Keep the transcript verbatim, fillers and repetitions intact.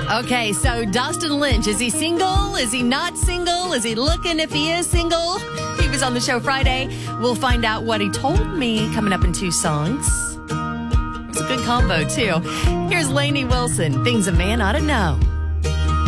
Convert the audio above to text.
Okay, so Dustin Lynch, is he single? Is he not single? Is he looking if he is single? He was on the show Friday. We'll find out what he told me coming up in two songs. It's a good combo, too. Here's Lainey Wilson, Things a Man Ought to Know.